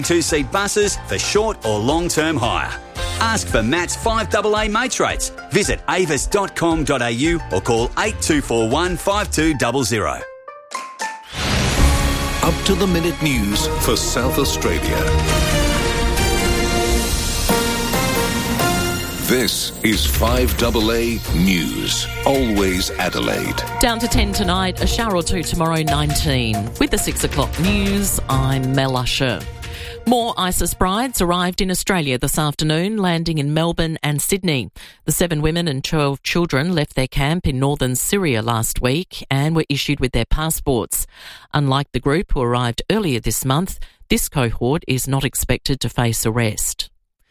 Two-seat buses for short or long-term hire. Ask for Matt's 5AA mates rates. Visit avis.com.au or call 8241 5200. Up to the minute news for South Australia. This is 5AA News. Always Adelaide. Down to 10 tonight, a shower or two tomorrow, 19. With the 6 o'clock news, I'm Mel Usher. More ISIS brides arrived in Australia this afternoon, landing in Melbourne and Sydney. The 7 women and 12 children left their camp in northern Syria last week and were issued with their passports. Unlike the group who arrived earlier this month, this cohort is not expected to face arrest.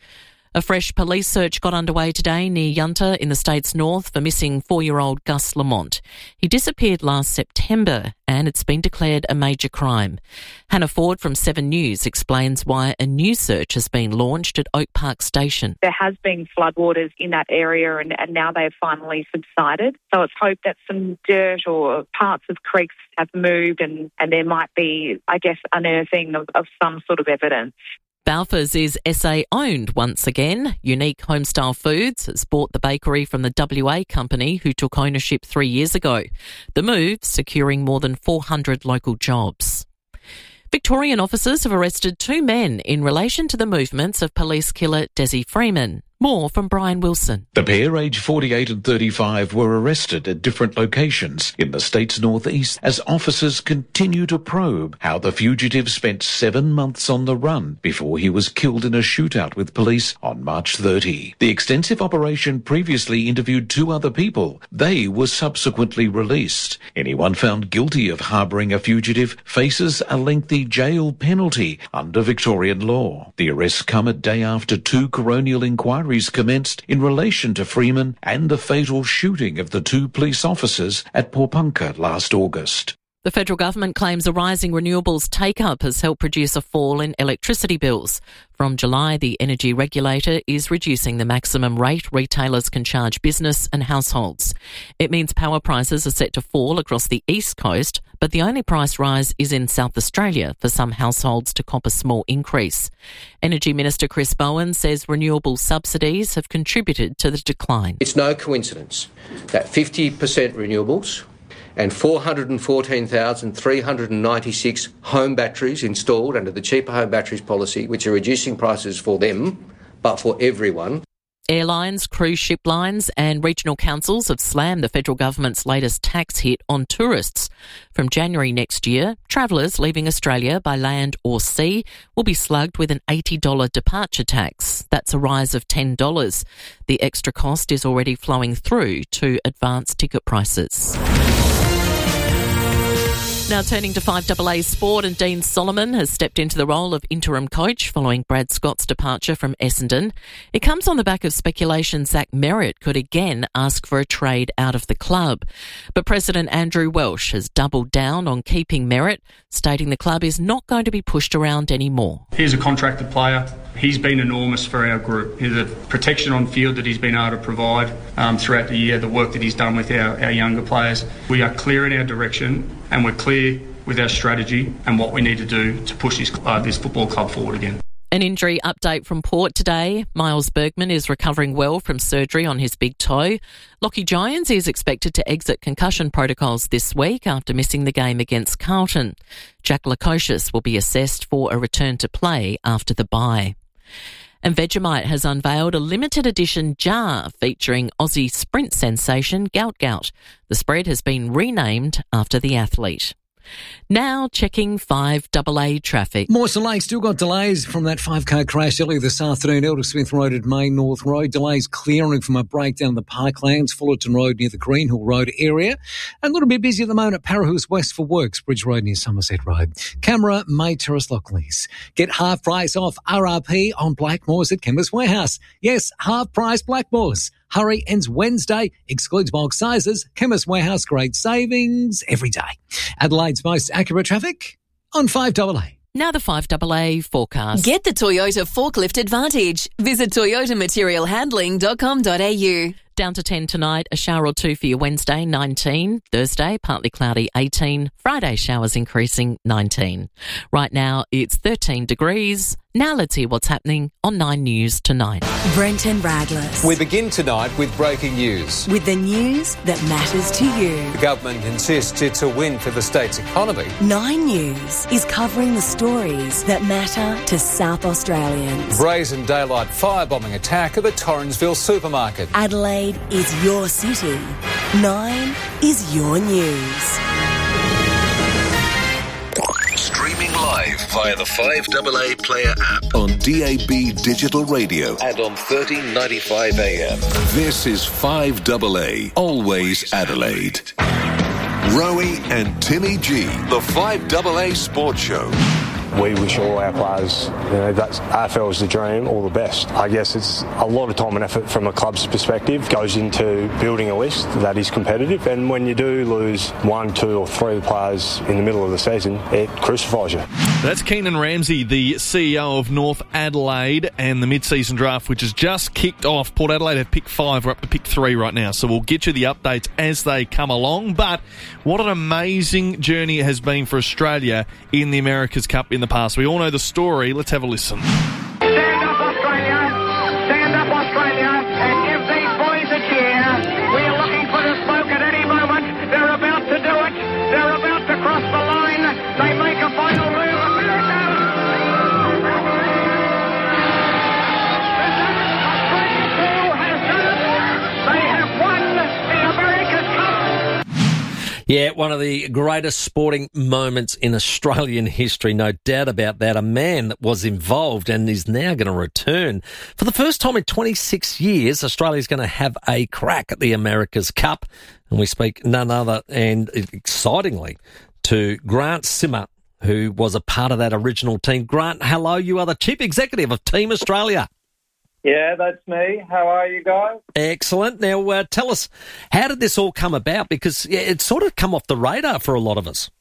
A fresh police search got underway today near Yunta in the state's north for missing 4-year-old Gus Lamont. He disappeared last September and it's been declared a major crime. Hannah Ford from 7 News explains why a new search has been launched at Oak Park Station. There has been floodwaters in that area and now they've finally subsided. So it's hoped that some dirt or parts of creeks have moved and there might be, unearthing of some sort of evidence. Balfour's is SA owned once again. Unique Homestyle Foods has bought the bakery from the WA company who took ownership 3 years ago. The move securing more than 400 local jobs. Victorian officers have arrested 2 men in relation to the movements of police killer Desi Freeman. More from Brian Wilson. The pair, aged 48 and 35, were arrested at different locations in the state's northeast as officers continue to probe how the fugitive spent 7 months on the run before he was killed in a shootout with police on March 30. The extensive operation previously interviewed 2 other people. They were subsequently released. Anyone found guilty of harbouring a fugitive faces a lengthy jail penalty under Victorian law. The arrests come a day after 2 coronial inquiries commenced in relation to Freeman and the fatal shooting of the 2 police officers at Porpunka last August. The federal government claims a rising renewables take-up has helped produce a fall in electricity bills. From July, the energy regulator is reducing the maximum rate retailers can charge business and households. It means power prices are set to fall across the east coast, but the only price rise is in South Australia for some households to cop a small increase. Energy Minister Chris Bowen says renewable subsidies have contributed to the decline. It's no coincidence that 50% renewables and 414,396 home batteries installed under the Cheaper Home Batteries policy, which are reducing prices for them, but for everyone. Airlines, cruise ship lines and regional councils have slammed the federal government's latest tax hit on tourists. From January next year, travellers leaving Australia by land or sea will be slugged with an $80 departure tax. That's a rise of $10. The extra cost is already flowing through to advanced ticket prices. Now turning to 5AA Sport, and Dean Solomon has stepped into the role of interim coach following Brad Scott's departure from Essendon. It comes on the back of speculation Zach Merritt could again ask for a trade out of the club. But President Andrew Welsh has doubled down on keeping Merritt, stating the club is not going to be pushed around anymore. He's a contracted player. He's been enormous for our group. He's a protection on field that he's been able to provide throughout the year, the work that he's done with our younger players. We are clear in our direction and we're clear with our strategy and what we need to do to push this football club forward again. An injury update from Port today. Miles Bergman is recovering well from surgery on his big toe. Lockie Jones is expected to exit concussion protocols this week after missing the game against Carlton. Jack Lukosius will be assessed for a return to play after the bye. And Vegemite has unveiled a limited edition jar featuring Aussie sprint sensation Gout Gout. The spread has been renamed after the athlete. Now checking 5AA traffic. Mawson Lake still got delays from that 5-car crash earlier this afternoon. Elder Smith Road at Main North Road. Delays clearing from a breakdown in the Parklands. Fullerton Road near the Greenhill Road area. And a little bit busy at the moment at Parahurst West for Works. Bridge Road near Somerset Road. Camera, May Terrace Lockleys. Get half price off RRP on Blackmores at Chemist Warehouse. Yes, half price Blackmores. Hurry ends Wednesday, excludes bulk sizes. Chemist Warehouse, great savings every day. Adelaide's most accurate traffic on 5AA. Now the 5AA forecast. Get the Toyota Forklift Advantage. Visit toyotamaterialhandling.com.au. Down to 10 tonight, a shower or two for your Wednesday, 19. Thursday, partly cloudy, 18. Friday, showers increasing, 19. Right now, it's 13 degrees. Now let's hear what's happening on 9 News tonight. Brenton Radless. We begin tonight with breaking news. With the news that matters to you. The government insists it's a win for the state's economy. 9 News is covering the stories that matter to South Australians. Brazen daylight firebombing attack at the Torrensville supermarket. Adelaide is your city. 9 is your news. Streaming live via the 5AA Player app on DAB Digital Radio and on 1395 AM. This is 5AA, Always Adelaide. Rowie and Timmy G, the 5AA Sports Show. We wish all our players, that's AFL is the dream, all the best. I guess it's a lot of time and effort from a club's perspective goes into building a list that is competitive, and when you do lose 1, 2 or 3 players in the middle of the season, it crucifies you. That's Keenan Ramsey, the CEO of North Adelaide, and the mid-season draft, which has just kicked off. Port Adelaide have picked 5, we're up to pick 3 right now, so we'll get you the updates as they come along. But what an amazing journey it has been for Australia in the America's Cup in the past. We all know the story. Let's have a listen. Stand up, Australia. Stand up, Australia, and give these boys a cheer. We are looking for the smoke at any moment. They're about to do it. They're about to cross the line. They make a final move. Yeah, one of the greatest sporting moments in Australian history, no doubt about that. A man that was involved and is now going to return. For the first time in 26 years, Australia's going to have a crack at the America's Cup. And we speak none other, and excitingly, to Grant Simmer, who was a part of that original team. Grant, hello, you are the Chief Executive of Team Australia. Yeah, that's me. How are you guys? Excellent. Now, tell us, how did this all come about? Because it's sort of come off the radar for a lot of us.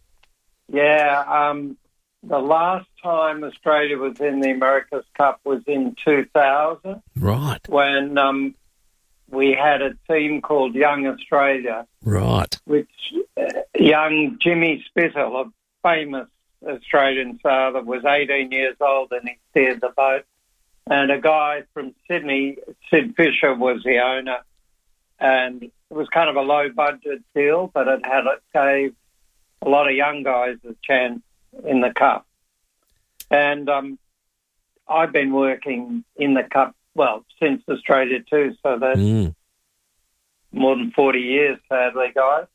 Yeah, the last time Australia was in the America's Cup was in 2000. Right. When we had a team called Young Australia. Right. Which young Jimmy Spittle, a famous Australian sailor, was 18 years old and he steered the boat. And a guy from Sydney, Sid Fisher, was the owner. And it was kind of a low-budget deal, but it gave a lot of young guys a chance in the Cup. And I've been working in the Cup, well, since Australia too, so that's more than 40 years, sadly, guys.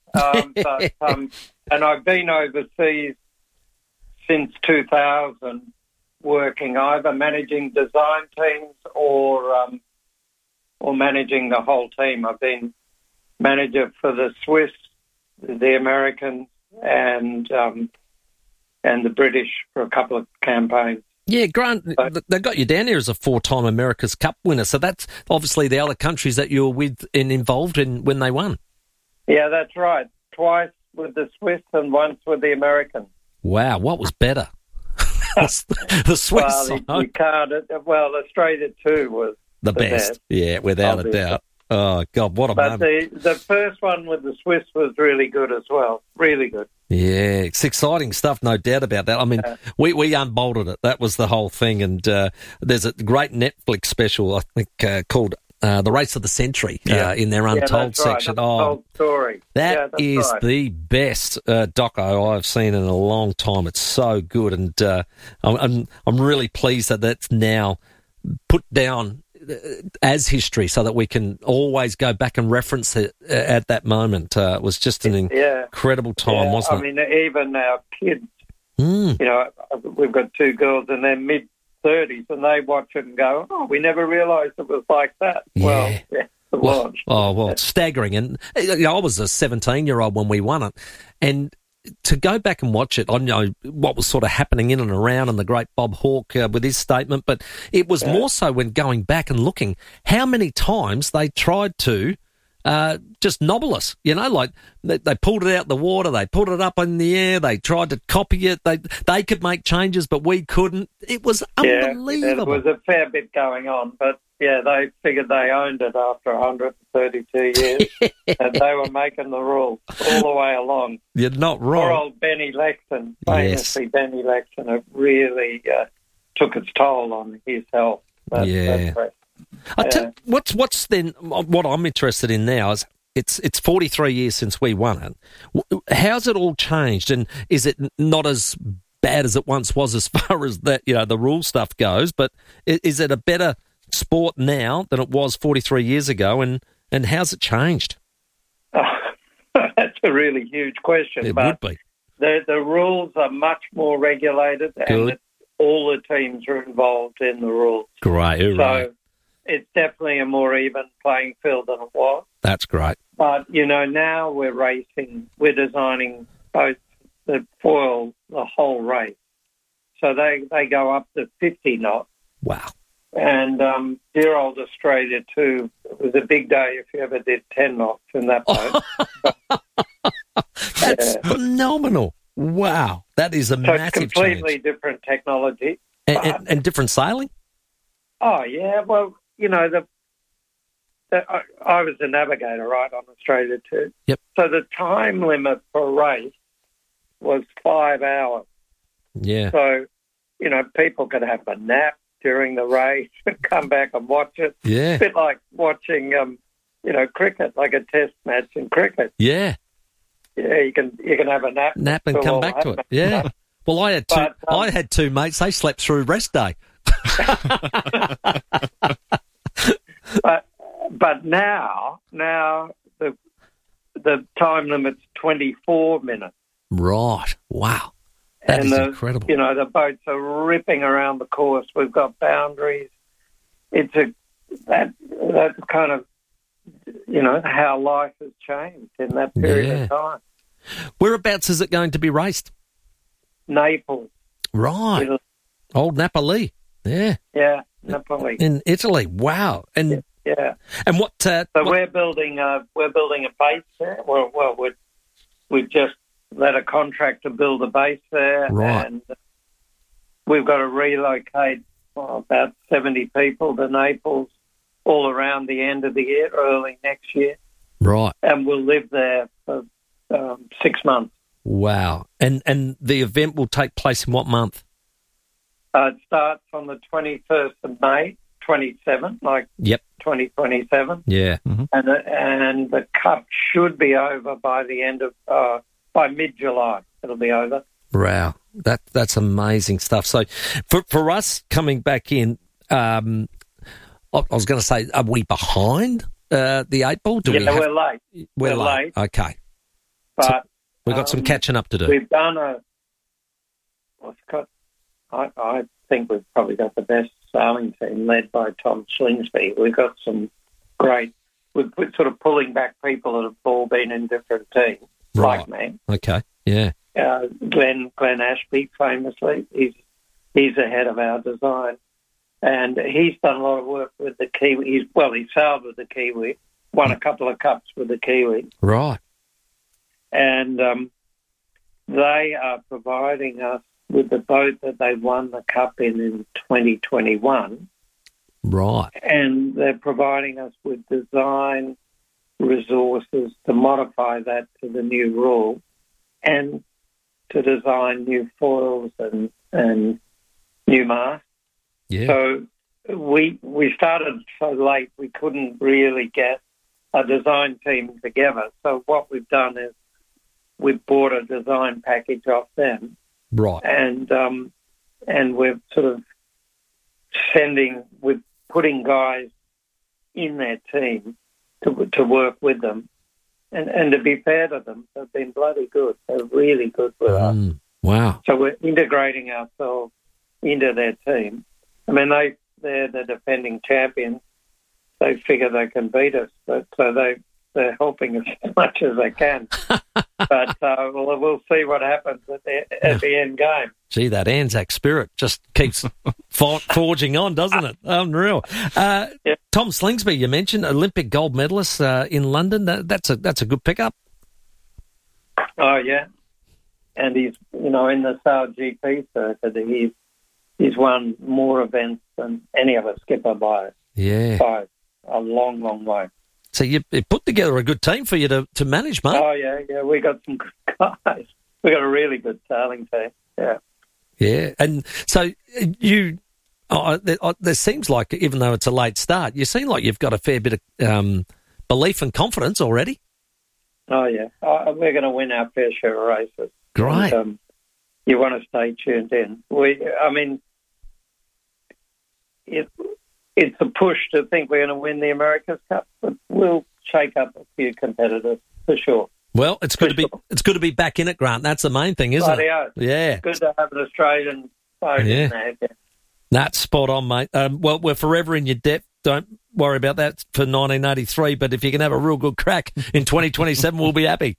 And I've been overseas since 2000, working either managing design teams or managing the whole team. I've been manager for the Swiss, the Americans, and the British for a couple of campaigns. Yeah, Grant, they got you down here as a 4-time America's Cup winner, so that's obviously the other countries that you were with and involved in when they won. Yeah, that's right. Twice with the Swiss and once with the Americans. Wow, what was better? The Swiss side. You can't. Well, Australia too was the best. Yeah, without a doubt. Oh God, what a moment! But the first one with the Swiss was really good as well. Really good. Yeah, it's exciting stuff, no doubt about that. I mean, we unbolted it. That was the whole thing. And there's a great Netflix special, I think, called The Race of the Century in their Untold section. Right. Untold story. That is the best doco I've seen in a long time. It's so good, and I'm really pleased that that's now put down as history so that we can always go back and reference it at that moment. It was just an incredible time, wasn't it? I mean, even our kids, you know, we've got 2 girls in their mid-30s and they watch it and go, oh, we never realised it was like that. Yeah. Well, yeah, it was. Oh, it's staggering. And you know, I was a 17-year-old when we won it. And to go back and watch it, I know what was sort of happening in and around and the great Bob Hawke with his statement, but it was more so when going back and looking how many times they tried to just novelous, like they pulled it out the water, they put it up in the air, they tried to copy it, they could make changes, but we couldn't. It was unbelievable. Yeah, there was a fair bit going on, but they figured they owned it after 132 years, and they were making the rules all the way along. You're not wrong. Poor old Benny Lexton, famously Benny Lexton, it really took its toll on his health. What's then what I'm interested in now is it's 43 years since we won it. How's it all changed, and is it not as bad as it once was as far as that the rule stuff goes? But is it a better sport now than it was 43 years ago, and how's it changed? That's a really huge question. It would be. The rules are much more regulated, and all the teams are involved in the rules. Great, so it's definitely a more even playing field than it was. That's great. But, now we're designing boats that foil the whole race. So they go up to 50 knots. Wow. And dear old Australia, too, it was a big day if you ever did 10 knots in that boat. That's phenomenal. Wow. That is a massive it's completely change. Different technology. And different sailing? Oh, yeah. Well, I was a navigator, right, on Australia too. Yep. So the time limit for a race was 5 hours. Yeah. So, people could have a nap during the race and come back and watch it. Yeah. A bit like watching, cricket, like a test match in cricket. Yeah. Yeah, you can have a nap. Nap and come back to it. Yeah. Well, I had two mates. They slept through rest day. But now the time limit's 24 minutes. Right. Wow. That is incredible. The boats are ripping around the course. We've got boundaries. That's kind of how life has changed in that period of time. Whereabouts is it going to be raced? Naples. Right. Italy. Old Napoli. Yeah. Yeah, Napoli. In Italy. Wow. And yeah. And what? We're building a base there. Well, we've just let a contractor build a base there, right. And we've got to relocate about 70 people to Naples all around the end of the year, early next year. Right. And we'll live there for 6 months. Wow. And the event will take place in what month? It starts on the 21st of May, 27, Yep. 2027. Yeah. Mm-hmm. And the cup should be over by the end of, by mid-July. It'll be over. Wow. That's amazing stuff. So for us coming back in, I was going to say, are we behind the 8 ball? We're late. We're late. Okay. But so we've got some catching up to do. We've done I think we've probably got the best sailing team led by Tom Slingsby. We've got some great, we're sort of pulling back people that have all been in different teams, right. like me. Okay, yeah. Glenn Ashby, famously, he's the head of our design. And he's done a lot of work with the Kiwi. He sailed with the Kiwi, won a couple of cups with the Kiwi. Right. And they are providing us with the boat that they won the cup in 2021. Right. And they're providing us with design resources to modify that to the new rule and to design new foils and new masts. Yeah. So we started so late we couldn't really get a design team together. So what we've done is we've bought a design package off them. Right. And we're sort of we're putting guys in their team to work with them. And to be fair to them, they've been bloody good. They're really good with us. Wow. So we're integrating ourselves into their team. I mean, they're the defending champions. They figure they can beat us, but so they're helping us as much as they can. But we'll see what happens at the end game. Gee, that Anzac spirit just keeps forging on, doesn't it? Unreal. Yeah. Tom Slingsby, you mentioned, Olympic gold medalist in London. That's a good pickup. Oh, yeah. And he's, in the SAR GP circuit, he's won more events than any other skipper by a long, long way. So you put together a good team for you to manage, mate. Oh, yeah. We got some good guys. We got a really good sailing team, yeah. Yeah, and so there seems like, even though it's a late start, you seem like you've got a fair bit of belief and confidence already. Oh, yeah. We're going to win our fair share of races. Great. And, you want to stay tuned in. It's a push to think we're going to win the America's Cup, but we'll shake up a few competitors for sure. Well, it's good to be back in it, Grant. That's the main thing, isn't it? Yeah. Good to have an Australian boat in there. Yeah. That's spot on, mate. Well, we're forever in your debt. Don't worry about that for 1983, but if you can have a real good crack in 2027, we'll be happy.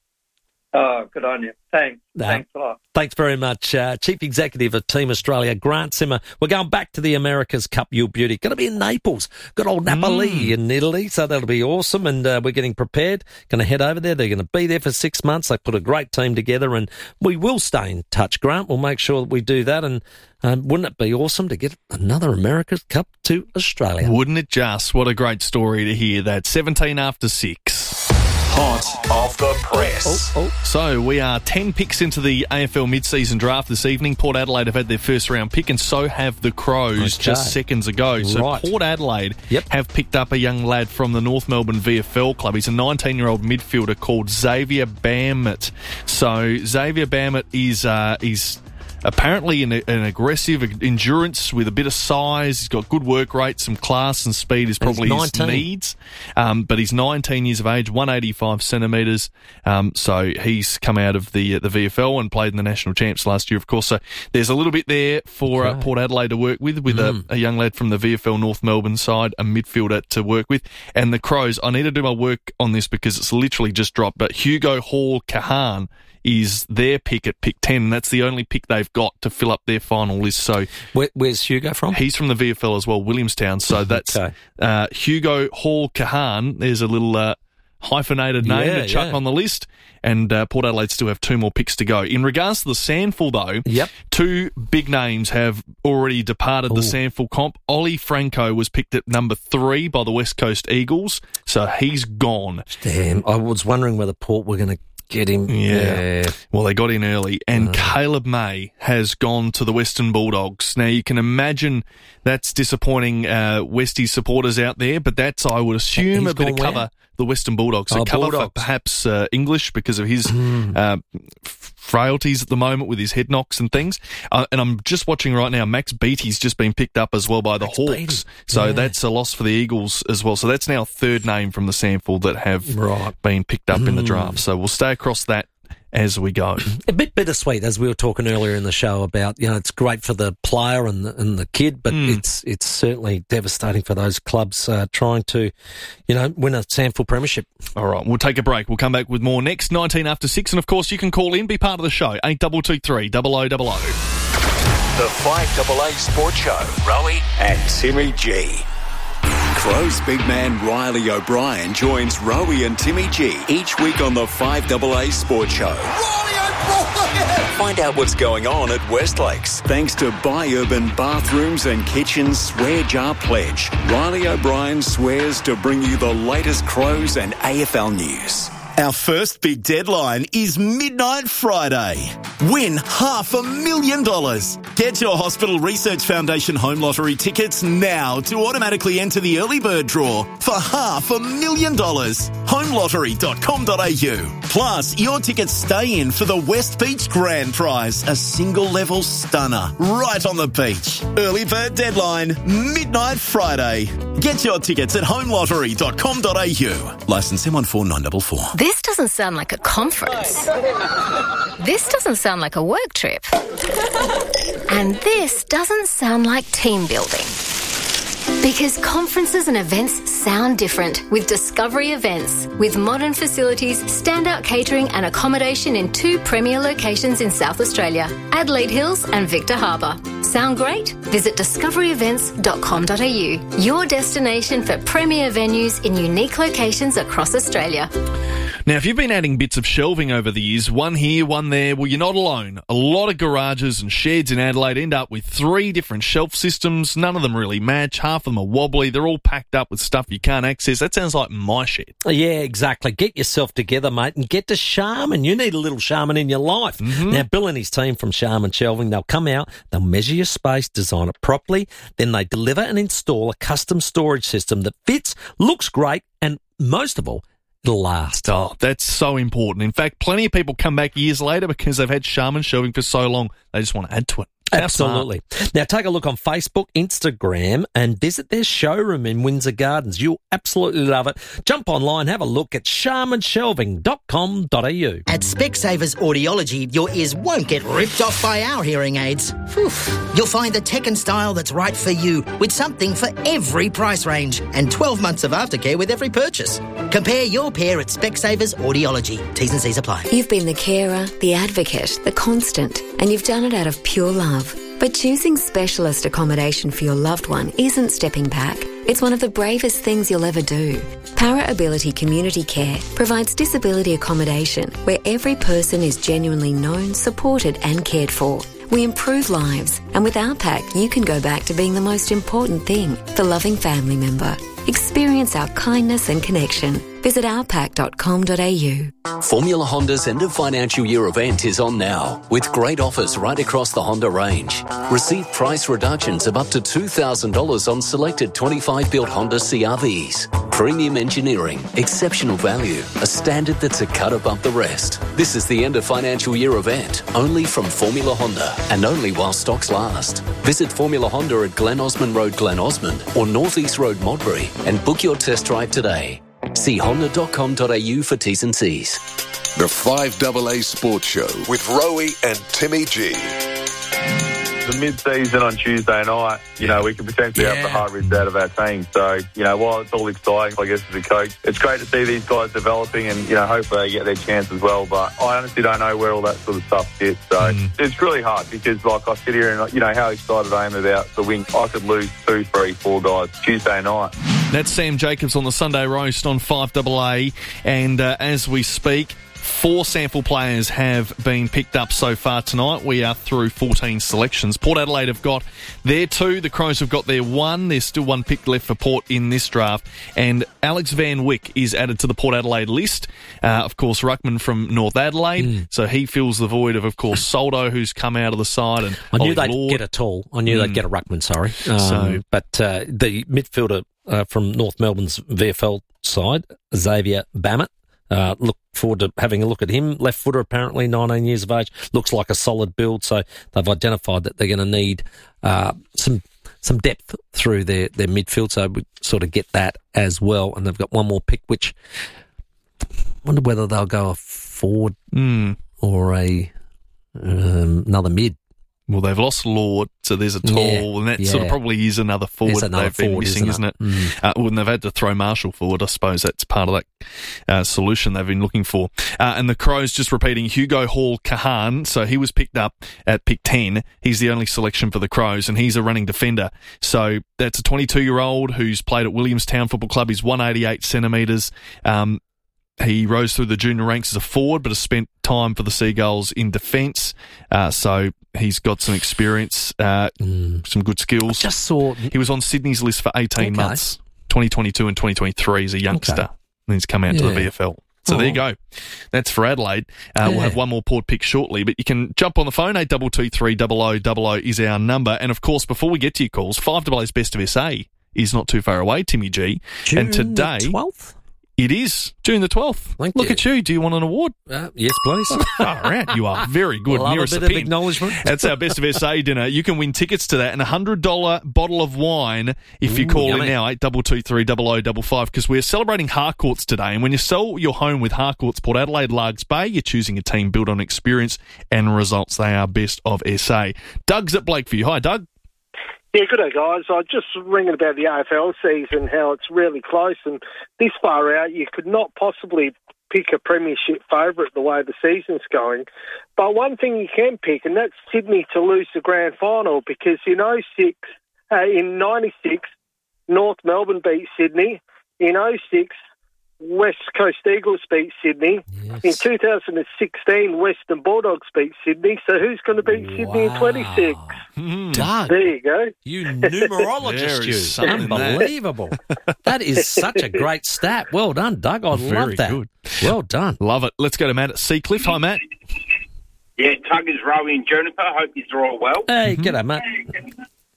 Oh, good on you. Thanks. Thanks a lot. Thanks very much. Chief Executive of Team Australia, Grant Simmer. We're going back to the America's Cup, you beauty. Going to be in Naples. Got old Napoli in Italy, so that'll be awesome, and we're getting prepared. Going to head over there. They're going to be there for 6 months. They put a great team together, and we will stay in touch, Grant. We'll make sure that we do that, and wouldn't it be awesome to get another America's Cup to Australia? Wouldn't it just? What a great story to hear that. 17 after 6. Hot off the press. So we are 10 picks into the AFL mid-season draft this evening. Port Adelaide have had their first round pick, and so have the Crows just seconds ago. So Port Adelaide have picked up a young lad from the North Melbourne VFL club. He's a 19-year-old midfielder called Xavier Bamit. So Xavier Bamit is apparently an aggressive endurance with a bit of size. He's got good work rate, some class and speed is probably his needs. But he's 19 years of age, 185 centimetres. So he's come out of the VFL and played in the National Champs last year, of course. So there's a little bit there for Port Adelaide to work with a young lad from the VFL North Melbourne side, a midfielder to work with. And the Crows, I need to do my work on this because it's literally just dropped, but Hugo Hall-Kahan is their pick at pick 10, and that's the only pick they've got to fill up their final list. So where's Hugo from? He's from the VFL as well, Williamstown. So that's Hugo Hall-Kahan. There's a little hyphenated name to chuck on the list, and Port Adelaide still have 2 more picks to go. In regards to the SANFL, though, 2 big names have already departed the SANFL comp. Ollie Franco was picked at number 3 by the West Coast Eagles, so he's gone. Damn, I was wondering whether Port were going to get him. Yeah. Well, they got in early. And Caleb May has gone to the Western Bulldogs. Now, you can imagine that's disappointing Westies supporters out there, but that's, I would assume, a bit of cover. The Western Bulldogs. So cover for perhaps English because of his frailties at the moment with his head knocks and things. And I'm just watching right now, Max Beattie's just been picked up as well by the Hawks. So that's a loss for the Eagles as well. So that's now a 3rd name from the SANFL that have been picked up in the draft. So we'll stay across that as we go. A bit bittersweet, as we were talking earlier in the show about, it's great for the player and the kid, but it's certainly devastating for those clubs trying to, win a SANFL premiership. All right, we'll take a break. We'll come back with more next, 19 after 6, and of course you can call in, be part of the show, 8223 0000. The 5AA Sports Show, Rowie and Timmy G. Crows big man Riley O'Brien joins Rowie and Timmy G each week on the 5AA Sports Show. Riley O'Brien! Find out what's going on at Westlakes. Thanks to Buy Urban Bathrooms and Kitchens Swear Jar Pledge. Riley O'Brien swears to bring you the latest Crows and AFL news. Our first big deadline is Midnight Friday. Win $500,000. Get your Hospital Research Foundation Home Lottery tickets now to automatically enter the early bird draw for $500,000. Homelottery.com.au. Plus, your tickets stay in for the West Beach Grand Prize, a single-level stunner right on the beach. Early bird deadline, Midnight Friday. Get your tickets at homelottery.com.au. Licence M14944. This doesn't sound like a conference. This doesn't sound like a work trip. And this doesn't sound like team building. Because conferences and events sound different with Discovery Events. With modern facilities, standout catering and accommodation in 2 premier locations in South Australia, Adelaide Hills and Victor Harbour. Sound great? Visit discoveryevents.com.au, your destination for premier venues in unique locations across Australia. Now, if you've been adding bits of shelving over the years, one here, one there, well, you're not alone. A lot of garages and sheds in Adelaide end up with 3 different shelf systems. None of them really match. Half of them are wobbly. They're all packed up with stuff you can't access. That sounds like my shed. Yeah, exactly. Get yourself together, mate, and get to Sharman. You need a little Sharman in your life. Now, Bill and his team from Sharman Shelving, they'll come out, they'll measure your space, design it properly, then they deliver and install a custom storage system that fits, looks great, and most of all, it'll last. Oh, that's so important. In fact, plenty of people come back years later because they've had Sharman Shelving for so long, they just want to add to it. Absolutely. Now, take a look on Facebook, Instagram, and visit their showroom in Windsor Gardens. You'll absolutely love it. Jump online, have a look at sharmanshelving.com.au. At Specsavers Audiology, your ears won't get ripped off by our hearing aids. You'll find the tech and style that's right for you, with something for every price range, and 12 months of aftercare with every purchase. Compare your pair at Specsavers Audiology. T's and C's apply. You've been the carer, the advocate, the constant, and you've done it out of pure love. But choosing specialist accommodation for your loved one isn't stepping back. It's one of the bravest things you'll ever do. Para Ability Community Care provides disability accommodation where every person is genuinely known, supported and cared for. We improve lives, and with our pack, you can go back to being the most important thing, the loving family member. Experience our kindness and connection. Visit ourpack.com.au. Formula Honda's end of financial year event is on now, with great offers right across the Honda range. Receive price reductions of up to $2,000 on selected 25-built Honda CR-Vs. Premium engineering, exceptional value, a standard that's a cut above the rest. This is the end of financial year event, only from Formula Honda, and only while stocks last. Visit Formula Honda at Glen Osmond Road, Glen Osmond, or North East Road, Modbury, and book your test drive today. See honda.com.au for T's and C's. The 5AA Sports Show with Rowie and Timmy G. The mid-season on Tuesday night, we could potentially have the heart ripped out of our team. So, while it's all exciting, I guess, as a coach, it's great to see these guys developing and, hopefully they get their chance as well. But I honestly don't know where all that sort of stuff sits. So it's really hard because, I sit here and, how excited I am about the win. I could lose 2, 3, 4 guys Tuesday night. That's Sam Jacobs on the Sunday Roast on 5AA. And as we speak, 4 sample players have been picked up so far tonight. We are through 14 selections. Port Adelaide have got their 2. The Crows have got their 1. There's still 1 pick left for Port in this draft. And Alex Van Wyck is added to the Port Adelaide list. Of course, ruckman from North Adelaide. So he fills the void of course, Soldo, who's come out of the side. And I knew they'd get a tall. I knew they'd get a ruckman, sorry. But the midfielder from North Melbourne's VFL side, Xavier Bammett, look forward to having a look at him. Left footer, apparently, 19 years of age. Looks like a solid build. So they've identified that they're going to need some depth through their midfield. So we sort of get that as well. And they've got 1 more pick, which I wonder whether they'll go a forward or another mid. Well, they've lost Lord, so there's a tall, and that sort of probably is another forward that they've been missing, isn't it? And they've had to throw Marshall forward. I suppose that's part of that solution they've been looking for. And the Crows, just repeating, Hugo Hall-Kahan, so he was picked up at pick 10. He's the only selection for the Crows, and he's a running defender. So that's a 22-year-old who's played at Williamstown Football Club. He's 188 centimetres. He rose through the junior ranks as a forward, but has spent time for the Seagulls in defence. So he's got some experience, some good skills. I just saw... He was on Sydney's list for 18 months, 2022 and 2023 as a youngster. And he's come out to the VFL. So there you go. That's for Adelaide. We'll have 1 more Port pick shortly, but you can jump on the phone. 8223 0000 is our number. And of course, before we get to your calls, 5AA's Best of SA is not too far away, Timmy G. June and today, the 12th? It is June the 12th. Look at you. Do you want an award? Yes, please. All right. You are very good. Love Nearest a bit of acknowledgement. That's our Best of SA dinner. You can win tickets to that and a $100 bottle of wine if you call in now, 8223 0055, because we're celebrating Harcourts today. And when you sell your home with Harcourts Port Adelaide Largs Bay, you're choosing a team built on experience and results. They are Best of SA. Doug's at Blakeview. Hi, Doug. Yeah, good day, guys. I just ringing about the AFL season, how it's really close, and this far out, you could not possibly pick a premiership favourite the way the season's going. But one thing you can pick, and that's Sydney to lose the grand final, because in 96, North Melbourne beat Sydney. In 06, West Coast Eagles beat Sydney. Yes. In 2016, Western Bulldogs beat Sydney. So who's going to beat Sydney in 26? Doug. There you go. You numerologist, you. Unbelievable. That is such a great stat. Well done, Doug. I love that. Good. Well done. Love it. Let's go to Matt at Seacliff. Hi, Matt. Yeah, Tuggers, Rowie and Juniper. Hope you're all well. Hey, g'day, Matt. It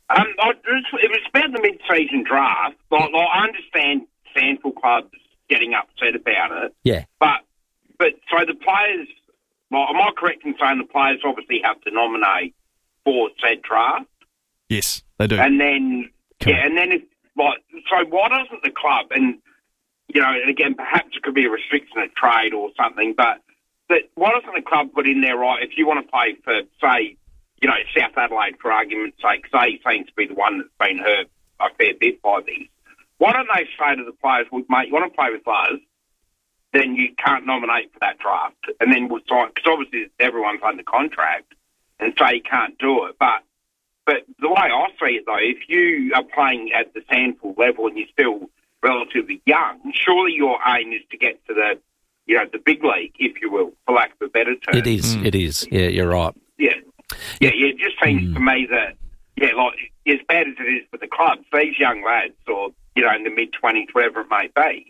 was about the mid-season draft. Like, I understand SANFL clubs getting upset about it. Yeah. But so the players, well, am I correct in saying the players obviously have to nominate for said draft? Yes, they do. And then, and then so why doesn't the club, and, you know, and again, perhaps it could be a restriction of trade or something, but why doesn't the club put in there, right, if you want to play for, say, you know, South Adelaide, for argument's sake, say, seems to be the one that's been hurt a fair bit by this. Why don't they say to the players, well, mate, you want to play with us, then you can't nominate for that draft. And then we'll sign, because obviously everyone's under contract, and say you can't do it. But the way I see it, though, if you are playing at the SANFL level and you're still relatively young, surely your aim is to get to the, you know, the big league, if you will, for lack of a better term. It is. Yeah, you're right. Yeah. It just seems to me that, like, as bad as it is for the clubs, these young lads, or, you know, in the mid-20s, whatever it may be,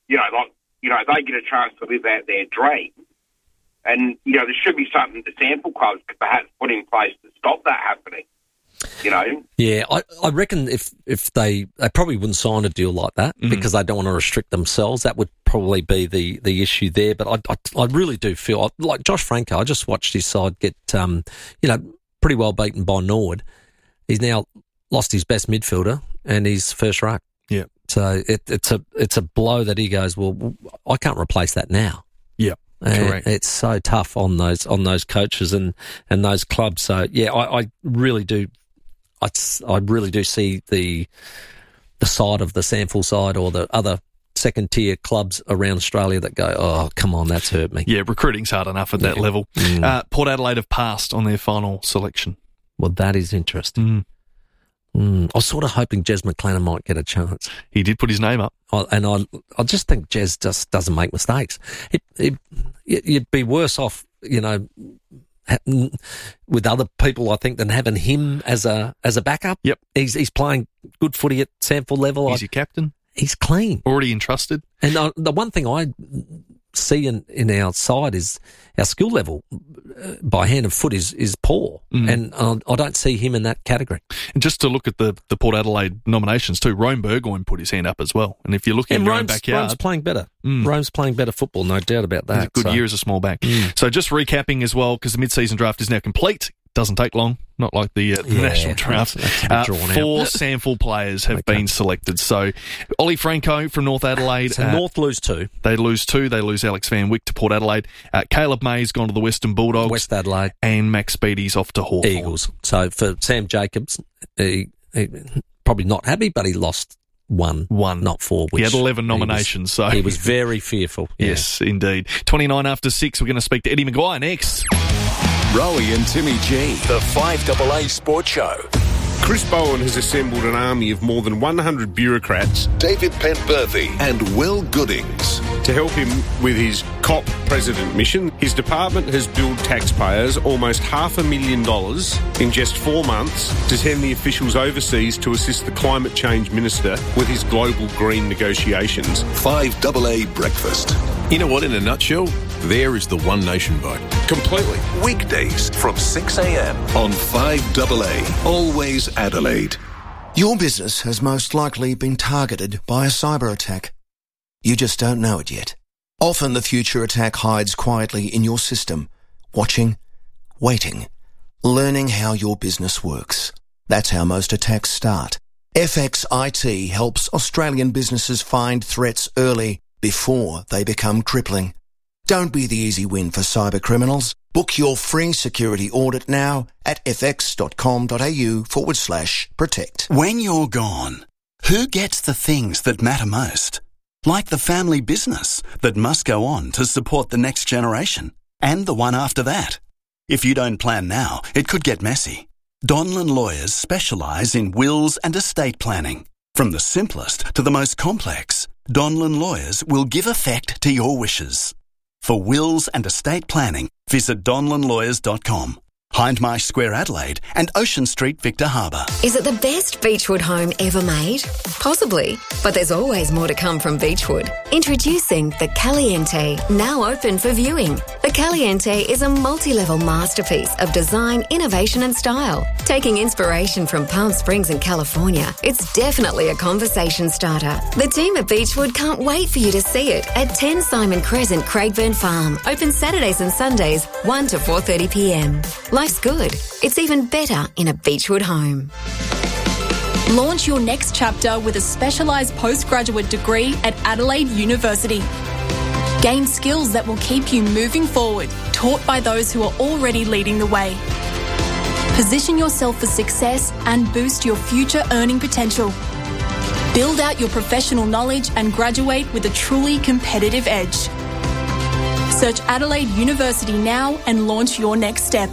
they get a chance to live out their dream. And, you know, there should be something the SANFL clubs could perhaps put in place to stop that happening, you know? Yeah, I reckon if they probably wouldn't sign a deal like that because they don't want to restrict themselves. That would probably be the issue there. But I really do feel, like Josh Franco, I just watched his side get, pretty well beaten by Nord. He's now lost his best midfielder and his first ruck. Yeah. So it's a blow that he goes, well, I can't replace that now. Yeah. Correct. It's so tough on those coaches and those clubs. So yeah, I really do. I really do see the side of the SANFL side or the other second tier clubs around Australia that go, oh, come on, that's hurt me. Yeah, recruiting's hard enough at that level. Port Adelaide have passed on their final selection. Well, that is interesting. I was sort of hoping Jez McLennan might get a chance. He did put his name up. And I just think Jez just doesn't make mistakes. You'd be worse off, you know, with other people, I think, than having him as a backup. Yep. He's playing good footy at SANFL level. He's your captain. He's clean. Already entrusted. And the one thing I see in our side is our skill level by hand and foot is poor. And I don't see him in that category. And just to look at the Port Adelaide nominations too, Rome Burgoyne put his hand up as well. And if you're looking at your own backyard... Rome's playing better. Rome's playing better football, no doubt about that. He's a good year as a small back. So just recapping as well, because the mid-season draft is now complete. Doesn't take long, not like the national draft. 4 SANFL players have been selected. So Ollie Franco from North Adelaide. So North lose 2. They lose 2. They lose Alex Van Wyk to Port Adelaide. Caleb May's gone to the Western Bulldogs. West Adelaide. And Max Speedy's off to Hawthorn. Eagles. So for Sam Jacobs, he probably not happy, but he lost one, not 4. He had 11 nominations, so he was very fearful. Yes, indeed. 29 after 6, we're going to speak to Eddie Maguire next. Rowie and Timmy G, the 5AA Sports Show. Chris Bowen has assembled an army of more than 100 bureaucrats. David Pentworthy and Will Goodings. To help him with his COP president mission, his department has billed taxpayers almost $500,000 in just 4 months to send the officials overseas to assist the climate change minister with his global green negotiations. 5AA Breakfast. You know what, in a nutshell, there is the One Nation vote. Completely. Weekdays from 6 a.m. on 5AA, always Adelaide. Your business has most likely been targeted by a cyber attack. You just don't know it yet. Often the future attack hides quietly in your system, watching, waiting, learning how your business works. That's how most attacks start. FX IT helps Australian businesses find threats early before they become crippling. Don't be the easy win for cyber criminals. Book your free security audit now at fx.com.au/protect. When you're gone, who gets the things that matter most? Like the family business that must go on to support the next generation and the one after that. If you don't plan now, it could get messy. Donlan Lawyers specialise in wills and estate planning. From the simplest to the most complex, Donlan Lawyers will give effect to your wishes. For wills and estate planning, visit donlanlawyers.com. Hindmarsh Square, Adelaide, and Ocean Street, Victor Harbour. Is it the best Beechwood home ever made? Possibly, but there's always more to come from Beechwood. Introducing the Caliente, now open for viewing. The Caliente is a multi-level masterpiece of design, innovation and style. Taking inspiration from Palm Springs in California, it's definitely a conversation starter. The team at Beechwood can't wait for you to see it at 10 Simon Crescent, Craigburn Farm. Open Saturdays and Sundays, 1 to 4:30pm. Life's good. It's even better in a Beechwood home. Launch your next chapter with a specialised postgraduate degree at Adelaide University. Gain skills that will keep you moving forward, taught by those who are already leading the way. Position yourself for success and boost your future earning potential. Build out your professional knowledge and graduate with a truly competitive edge. Search Adelaide University now and launch your next step.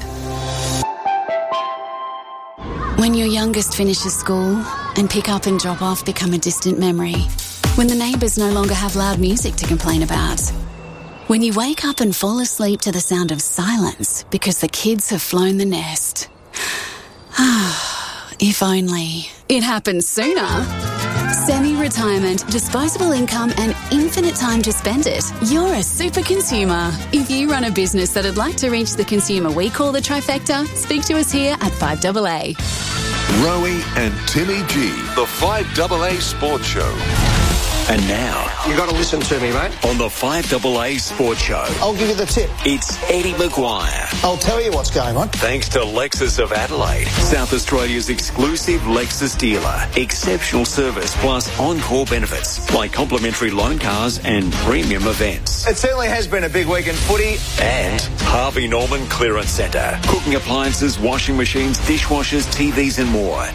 When your youngest finishes school and pick up and drop off become a distant memory. When the neighbours no longer have loud music to complain about. When you wake up and fall asleep to the sound of silence because the kids have flown the nest. If only it happened sooner. Semi-retirement, disposable income and infinite time to spend it. You're a super consumer. If you run a business that'd like to reach the consumer we call the trifecta, speak to us here at 5AA. Rowie and Timmy G, the 5AA Sports Show. And now, you got to listen to me, mate. On the 5AA Sports Show, I'll give you the tip. It's Eddie Maguire. I'll tell you what's going on. Thanks to Lexus of Adelaide, South Australia's exclusive Lexus dealer. Exceptional service plus encore benefits like complimentary loan cars and premium events. It certainly has been a big week in footy. And Harvey Norman Clearance Centre. Cooking appliances, washing machines, dishwashers, TVs and more.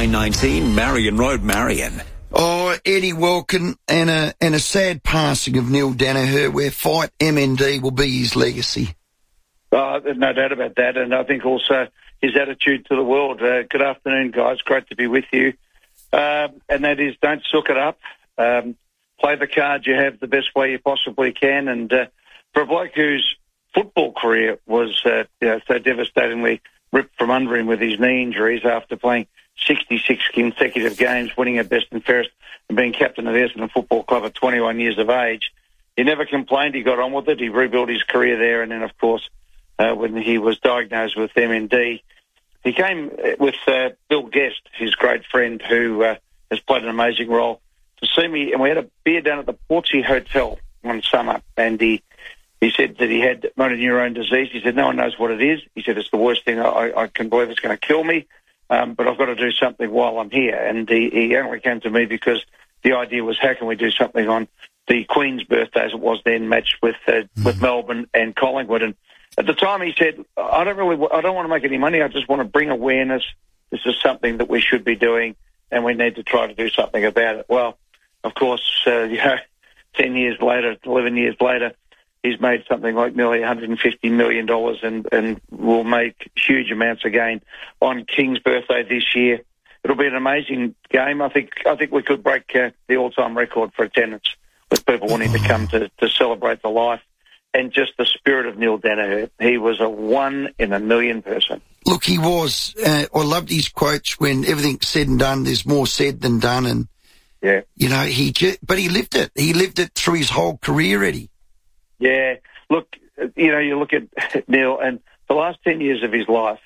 919 Marion Road, Marion. Oh, Eddie Wilkin and a sad passing of Neil Danaher, where Fight MND will be his legacy. There's no doubt about that, and I think also his attitude to the world. Good afternoon, guys. Great to be with you. And that is, don't sook it up. Play the card you have the best way you possibly can. And for a bloke whose football career was so devastatingly ripped from under him with his knee injuries after playing 66 consecutive games, winning at best and fairest, and being captain of the Essendon Football Club at 21 years of age. He never complained. He got on with it. He rebuilt his career there. And then, of course, when he was diagnosed with MND, he came with Bill Guest, his great friend, who has played an amazing role, to see me. And we had a beer down at the Portsea Hotel one summer. And he said that he had motor neurone disease. He said, no one knows what it is. He said, it's the worst thing. I can believe it's going to kill me. But I've got to do something while I'm here. And he only came to me because the idea was, how can we do something on the Queen's birthday, as it was then, matched with Melbourne and Collingwood. And at the time he said, I don't want to make any money. I just want to bring awareness. This is something that we should be doing, and we need to try to do something about it. Well, of course, 10 years later, 11 years later, he's made something like nearly $150 million and will make huge amounts again on King's birthday this year. It'll be an amazing game. I think we could break the all-time record for attendance with people wanting to come to celebrate the life and just the spirit of Neil Danaher. He was a 1 in a million person. Look, he was. I loved his quotes when everything's said and done. There's more said than done. And, yeah, you know, but he lived it. He lived it through his whole career, Eddie. Yeah. Look, you look at Neil, and the last 10 years of his life,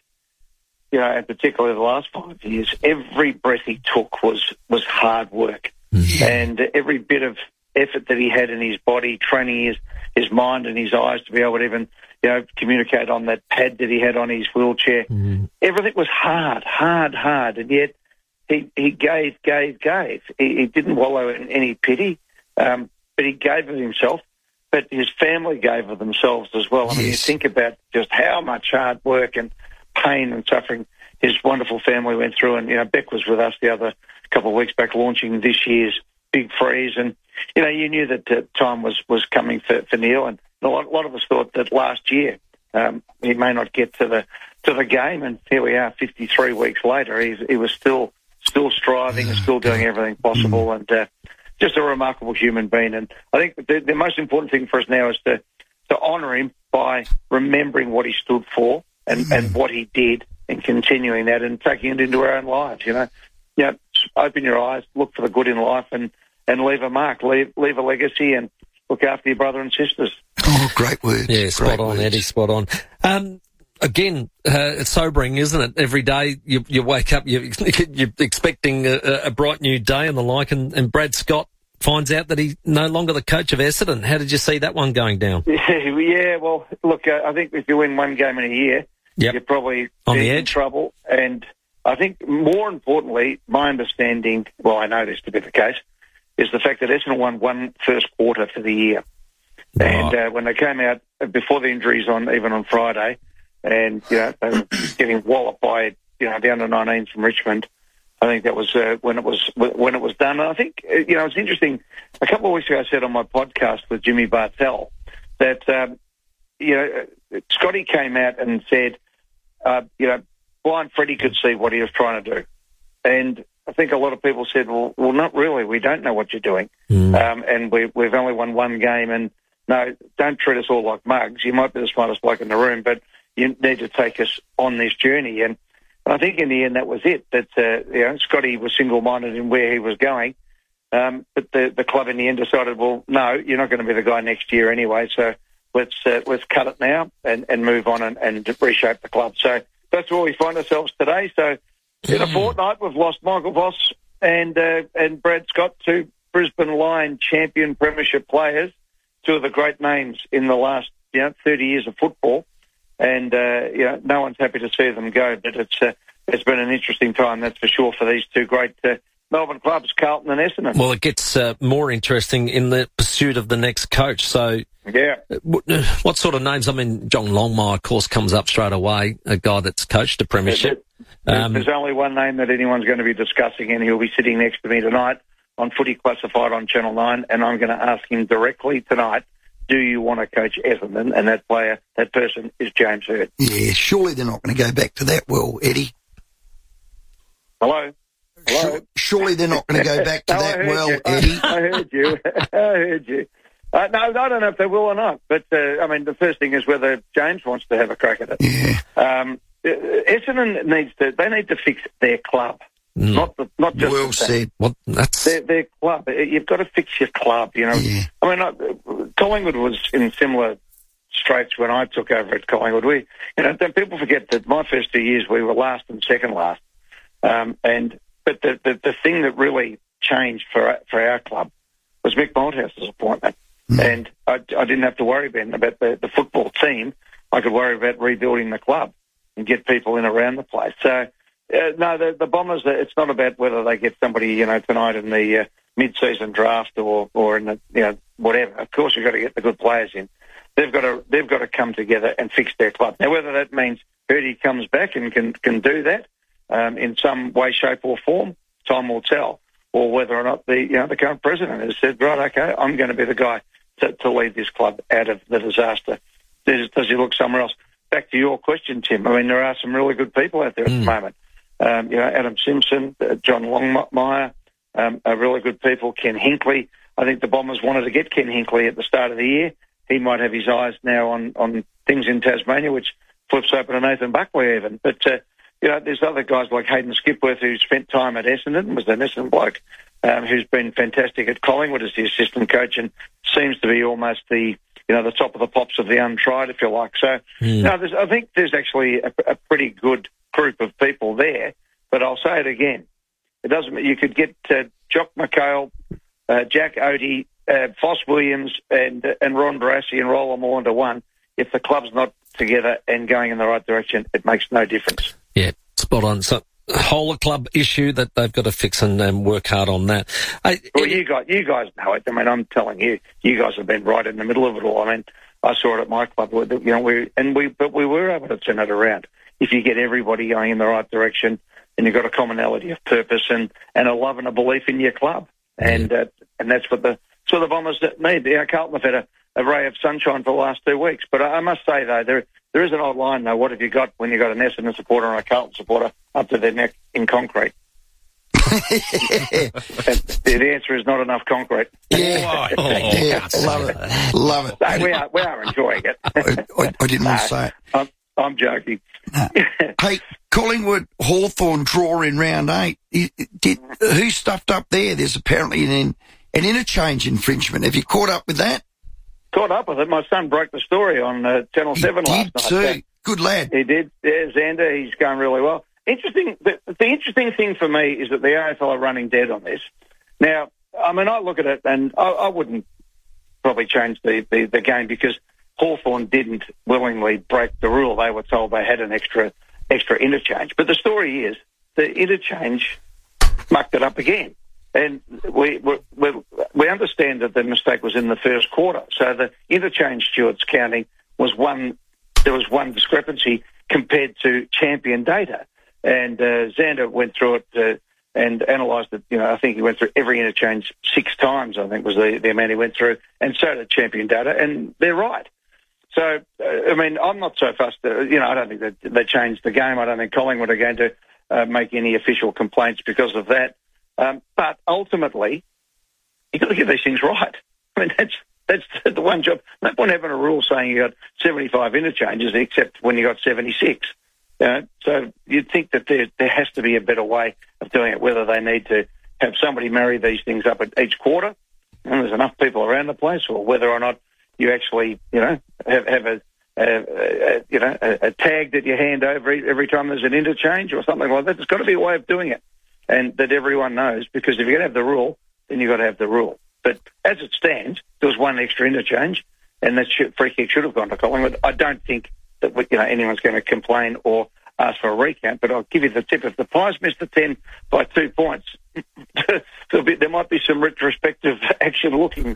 and particularly the last 5 years, every breath he took was hard work. Mm-hmm. And every bit of effort that he had in his body, training his mind and his eyes to be able to even, communicate on that pad that he had on his wheelchair. Mm-hmm. Everything was hard, and yet he gave. He didn't wallow in any pity, but he gave of himself. but his family gave of themselves as well. I mean, you think about just how much hard work and pain and suffering his wonderful family went through. And, Beck was with us the other couple of weeks back launching this year's Big Freeze. And, you knew that time was coming for Neil. And a lot of us thought that last year he may not get to the game. And here we are 53 weeks later. He was still striving and still doing everything possible. And just a remarkable human being. And I think the most important thing for us now is to honour him by remembering what he stood for and what he did, and continuing that and taking it into our own lives. Open your eyes, look for the good in life, and leave a mark, leave a legacy, and look after your brother and sisters. Oh, great words. Yeah, spot on, Eddie, spot on. Again, it's sobering, isn't it? Every day you wake up, you're expecting a bright new day and the like, and Brad Scott finds out that he's no longer the coach of Essendon. How did you see that one going down? Yeah, well, look, I think if you win one game in a year, you're probably on the in edge. Trouble. And I think more importantly, my understanding, well, I know this to be the case, is the fact that Essendon won one first quarter for the year. Oh. And when they came out before the injuries even on Friday, and they were getting walloped by the under-19s from Richmond, I think that was when it was done. And I think it's interesting. A couple of weeks ago, I said on my podcast with Jimmy Bartell that Scotty came out and said, Blind Freddie could see what he was trying to do, and I think a lot of people said, well, not really. We don't know what you're doing, and we've only won one game. And no, don't treat us all like mugs. You might be the smartest bloke in the room, but you need to take us on this journey. And I think in the end that was it. That Scotty was single-minded in where he was going, but the club in the end decided, well, no, you're not going to be the guy next year anyway. So let's cut it now and move on and reshape the club. So that's where we find ourselves today. So in a fortnight, we've lost Michael Voss and Brad Scott, two Brisbane Lion champion premiership players, two of the great names in the last 30 years of football. And no one's happy to see them go, but it's been an interesting time, that's for sure, for these two great Melbourne clubs, Carlton and Essendon. Well, it gets more interesting in the pursuit of the next coach. So, what sort of names? I mean, John Longmire, of course, comes up straight away, a guy that's coached a premiership. There's only one name that anyone's going to be discussing, and he'll be sitting next to me tonight on Footy Classified on Channel 9, and I'm going to ask him directly tonight, do you want to coach Essendon? And that person is James Hird. Yeah, surely they're not going to go back to that well, Eddie. Hello? Surely they're not going to go back to that well, Eddie. I heard you. No, I don't know if they will or not. But, the first thing is whether James wants to have a crack at it. Yeah. Essendon need to fix their club. Not just well said. Well, that's their club. You've got to fix your club. Yeah. Collingwood was in similar straits when I took over at Collingwood. People forget that my first 2 years we were last and second last. But the thing that really changed for our club was Mick Malthouse's appointment, and I didn't have to worry, Ben, about the football team. I could worry about rebuilding the club and get people in around the place. So. No, the Bombers, it's not about whether they get somebody, tonight in the mid-season draft or in the, whatever. Of course, you've got to get the good players in. They've got to come together and fix their club. Now, whether that means Hirdy comes back and can do that in some way, shape or form, time will tell. Or whether or not the current president has said, right, okay, I'm going to be the guy to lead this club out of the disaster. Does he look somewhere else? Back to your question, Tim. There are some really good people out there at the moment. Adam Simpson, John Longmire, are really good people. Ken Hinkley. I think the Bombers wanted to get Ken Hinkley at the start of the year. He might have his eyes now on things in Tasmania, which flips open to Nathan Buckley even. But, there's other guys like Hayden Skipworth, who spent time at Essendon, was an Essendon bloke, who's been fantastic at Collingwood as the assistant coach and seems to be almost the top of the pops of the untried, if you like. So, I think there's actually a pretty good group of people there, but I'll say it again. It doesn't. You could get Jock McHale, Jack Oatey, Foss Williams, and Ron Barassi and roll them all into one. If the club's not together and going in the right direction, it makes no difference. Yeah, spot on. So whole club issue that they've got to fix and work hard on that. Well, you guys know it. I mean, I'm telling you, you guys have been right in the middle of it all. I mean, I saw it at my club. You know, we were able to turn it around. If you get everybody going in the right direction, and you've got a commonality of purpose and a love and a belief in your club, and that's what the Bombers need. You know, Carlton have had a ray of sunshine for the last 2 weeks. But I must say though, there is an old line though. What have you got when you've got an Essendon supporter and a Carlton supporter up to their neck in concrete? The answer is not enough concrete. Yeah, love it. So we are enjoying it. I didn't want to say it. I'm joking. Hey, Collingwood Hawthorn draw in round 8. Who stuffed up there? There's apparently an interchange infringement. Have you caught up with that? Caught up with it. My son broke the story on Channel 7 last night. Too. Good lad. He did. Yeah, Xander, he's going really well. Interesting. The interesting thing for me is that the AFL are running dead on this. Now, I mean, I look at it and I wouldn't probably change the game because Hawthorn didn't willingly break the rule. They were told they had an extra interchange. But the story is the interchange mucked it up again. And we understand that the mistake was in the first quarter. So the interchange stewards counting was there was one discrepancy compared to champion data. And Xander went through it and analysed it. You know, I think he went through every interchange 6 times, I think was the amount he went through. And so did champion data. And they're right. So, I mean, I'm not so fussed. I don't think that they changed the game. I don't think Collingwood are going to make any official complaints because of that. But ultimately, you've got to get these things right. I mean, that's the one job. No point having a rule saying you got 75 interchanges, except when you got 76. So you'd think that there has to be a better way of doing it. Whether they need to have somebody marry these things up at each quarter, and there's enough people around the place, or whether or not you actually, have a tag that you hand over every time there's an interchange or something like that. There's got to be a way of doing it, and that everyone knows. Because if you're going to have the rule, then you've got to have the rule. But as it stands, there was one extra interchange, and that free kick should have gone to Collingwood. I don't think that anyone's going to complain or ask for a recount. But I'll give you the tip: if the Pies missed the 10 by 2 points, there might be some retrospective action looking,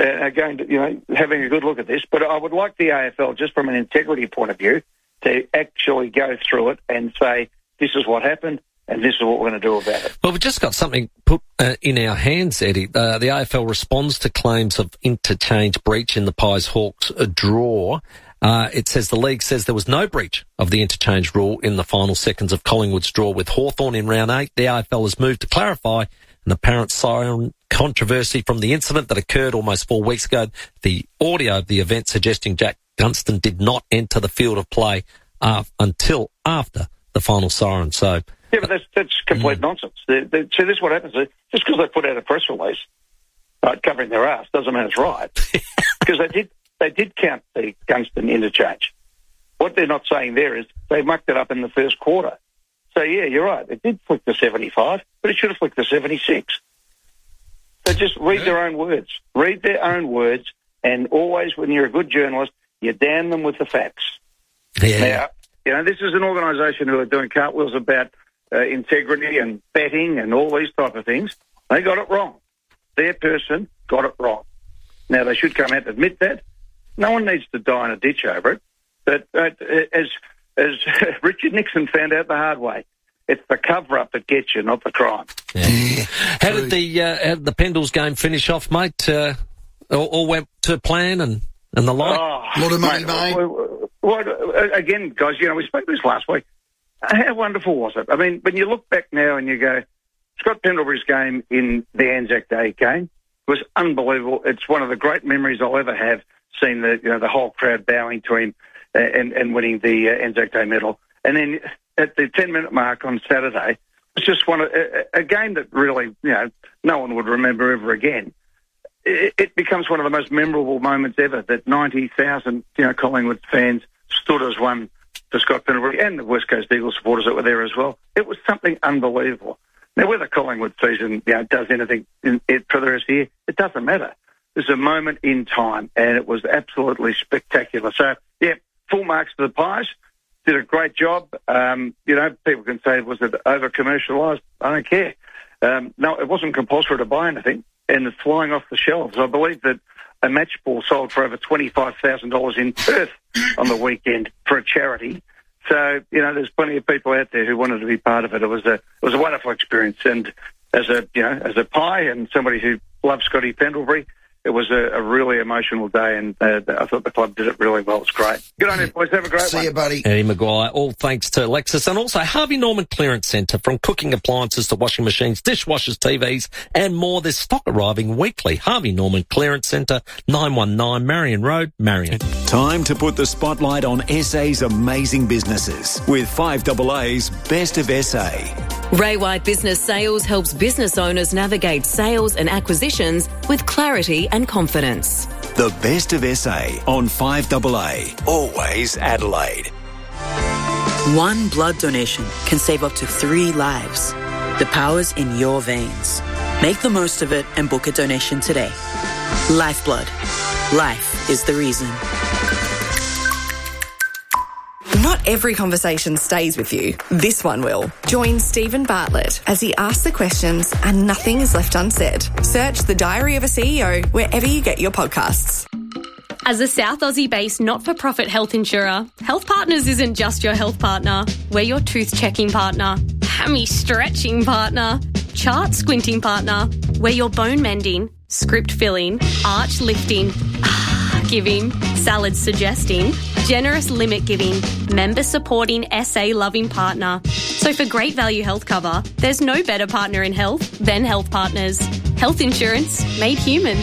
having a good look at this. But I would like the AFL, just from an integrity point of view, to actually go through it and say, this is what happened and this is what we're going to do about it. Well, we've just got something put in our hands, Eddie. The AFL responds to claims of interchange breach in the Pies-Hawks draw. It says the league says there was no breach of the interchange rule in the final seconds of Collingwood's draw with Hawthorn in round 8. The AFL has moved to clarify an apparent siren controversy from the incident that occurred almost 4 weeks ago. The audio of the event suggesting Jack Gunston did not enter the field of play until after the final siren. So, yeah, but that's complete nonsense. See, this is what happens. Just because they put out a press release covering their ass doesn't mean it's right. Because they did count the Gunston interchange. What they're not saying there is they mucked it up in the first quarter. So, yeah, you're right. It did flick to 75, but it should have flicked to 76. So just read their own words. Read their own words, and always, when you're a good journalist, you damn them with the facts. Yeah. Now, this is an organisation who are doing cartwheels about integrity and betting and all these type of things. They got it wrong. Their person got it wrong. Now, they should come out and admit that. No one needs to die in a ditch over it. But as Richard Nixon found out the hard way, it's the cover-up that gets you, not the crime. Yeah. How did the Pendles game finish off, mate? All went to plan and the like? A lot of money, mate. Well, again, guys, we spoke this last week. How wonderful was it? I mean, when you look back now and you go, Scott Pendlebury's game in the Anzac Day game was unbelievable. It's one of the great memories I'll ever have, seeing the whole crowd bowing to him and winning the Anzac Day medal. And then at the 10-minute mark on Saturday, it's just a game that really, no one would remember ever again. It becomes one of the most memorable moments ever, that 90,000, Collingwood fans stood as one for Scott Pendlebury and the West Coast Eagles supporters that were there as well. It was something unbelievable. Now, whether Collingwood season does anything for the rest of the year, it doesn't matter. There's a moment in time, and it was absolutely spectacular. So, yeah, full marks to the Pies. did a great job. People can say, was it over-commercialised? I don't care. No, it wasn't compulsory to buy anything, and it's flying off the shelves. I believe that a match ball sold for over $25,000 in Perth on the weekend for a charity. So, there's plenty of people out there who wanted to be part of it. It was a wonderful experience, and as a pie and somebody who loves Scotty Pendlebury, it was a really emotional day, and I thought the club did it really well. It's great. Good on you, boys. Have a great one. See you, buddy. Eddie Maguire, all thanks to Lexus, and also Harvey Norman Clearance Centre. From cooking appliances to washing machines, dishwashers, TVs, and more. There's stock arriving weekly. Harvey Norman Clearance Centre, 919 Marion Road, Marion. Time to put the spotlight on SA's amazing businesses with 5AA's Best of SA. Ray White Business Sales helps business owners navigate sales and acquisitions with clarity and confidence. The Best of SA on 5AA, always Adelaide. One blood donation can save up to 3 lives. The power's in your veins. Make the most of it and book a donation today. Lifeblood. Life is the reason. Not every conversation stays with you. This one will. Join Stephen Bartlett as he asks the questions and nothing is left unsaid. Search The Diary of a CEO wherever you get your podcasts. As a South Aussie-based not-for-profit health insurer, Health Partners isn't just your health partner. We're your tooth-checking partner, hammy-stretching partner, chart-squinting partner. We're your bone-mending, script-filling, arch-lifting, giving, salad-suggesting, generous limit-giving, member-supporting, SA-loving partner. So for great value health cover, there's no better partner in health than Health Partners. Health insurance made human.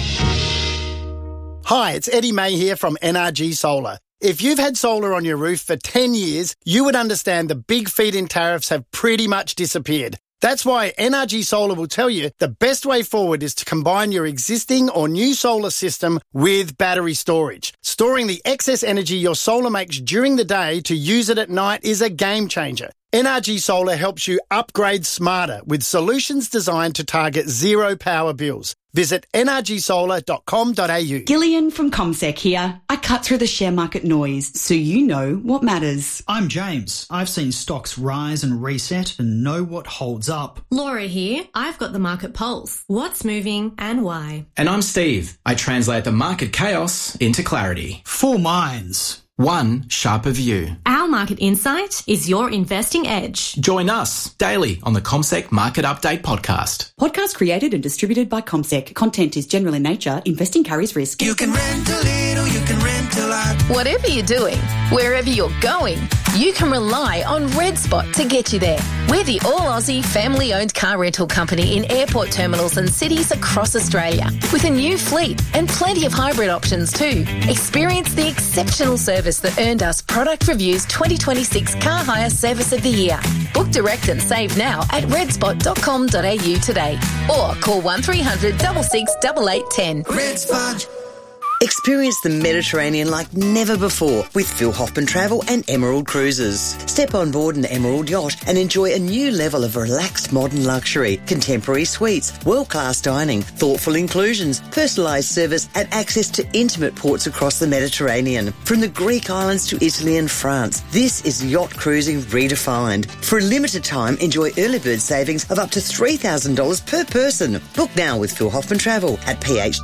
Hi, it's Eddie May here from NRG Solar. If you've had solar on your roof for 10 years, you would understand the big feed-in tariffs have pretty much disappeared. That's why NRG Solar will tell you the best way forward is to combine your existing or new solar system with battery storage. Storing the excess energy your solar makes during the day to use it at night is a game changer. NRG Solar helps you upgrade smarter with solutions designed to target zero power bills. Visit nrgsolar.com.au. Gillian from CommSec here. I cut through the share market noise so you know what matters. I'm James. I've seen stocks rise and reset and know what holds up. Laura here. I've got the market pulse. What's moving and why? And I'm Steve. I translate the market chaos into clarity. 4 minds. One sharper view. Our market insight is your investing edge. Join us daily on the CommSec Market Update podcast. Podcast created and distributed by CommSec. Content is general in nature. Investing carries risk. You can rent a little, you can rent a lot. Whatever you're doing, wherever you're going, you can rely on Red Spot to get you there. We're the all-Aussie family-owned car rental company in airport terminals and cities across Australia, with a new fleet and plenty of hybrid options too. Experience the exceptional service that earned us Product Review's 2026 Car Hire Service of the Year. Book direct and save now at redspot.com.au today, or call 1300 66 8810. Red Spot. Experience the Mediterranean like never before with Phil Hoffman Travel and Emerald Cruises. Step on board an Emerald yacht and enjoy a new level of relaxed modern luxury, contemporary suites, world-class dining, thoughtful inclusions, personalised service and access to intimate ports across the Mediterranean. From the Greek islands to Italy and France, this is yacht cruising redefined. For a limited time, enjoy early bird savings of up to $3,000 per person. Book now with Phil Hoffman Travel at